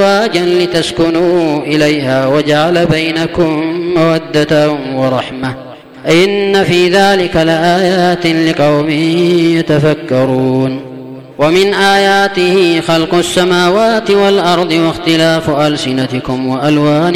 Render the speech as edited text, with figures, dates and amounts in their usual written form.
أزواجا لتسكنوا إليها وجعل بينكم مودة ورحمة إن في ذلك لآيات لقوم يتفكرون. ومن آياته خلق السماوات والأرض واختلاف ألسنتكم وألوانكم